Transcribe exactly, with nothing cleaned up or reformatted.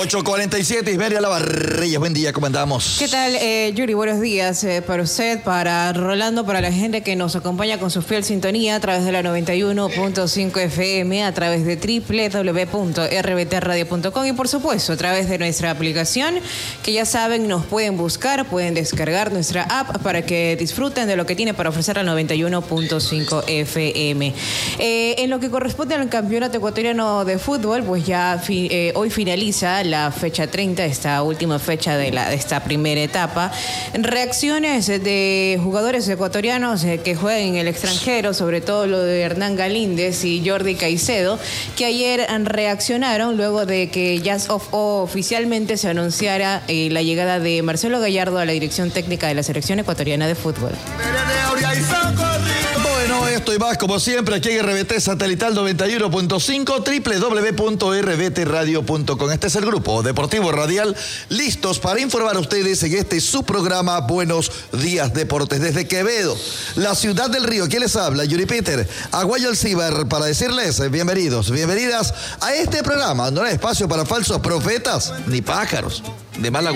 ocho cuarenta y siete, Ismeria Lavarrillas, buen día, ¿cómo andamos? ¿Qué tal, eh, Yuri? Buenos días eh, para usted, para Rolando, para la gente que nos acompaña con su fiel sintonía a través de la noventa y uno punto cinco F M, a través de doble u doble u doble u punto r b t radio punto com y, por supuesto, a través de nuestra aplicación, que ya saben, nos pueden buscar, pueden descargar nuestra app para que disfruten de lo que tiene para ofrecer la noventa y uno punto cinco F M. Eh, en lo que corresponde al campeonato ecuatoriano de fútbol, pues ya fi, eh, hoy finaliza la fecha treinta, esta última fecha de, la, de esta primera etapa. Reacciones de jugadores ecuatorianos eh, que juegan en el extranjero, sobre todo lo de Hernán Galíndez y Jordi Caicedo, que ayer reaccionaron luego de que ya of, oficialmente se anunciara eh, la llegada de Marcelo Gallardo a la dirección técnica de la selección ecuatoriana de fútbol. Bueno, esto y más, como siempre, aquí en R B T Satelital noventa y uno punto cinco, doble u doble u doble u punto r b t radio punto com. Este es el grupo Deportivo Radial, listos para informar a ustedes en este su programa Buenos Días Deportes. Desde Quevedo, la ciudad del río, ¿quién les habla? Yuri Peter, Aguayo Alcibar, para decirles bienvenidos, bienvenidas a este programa. No hay espacio para falsos profetas ni pájaros de mala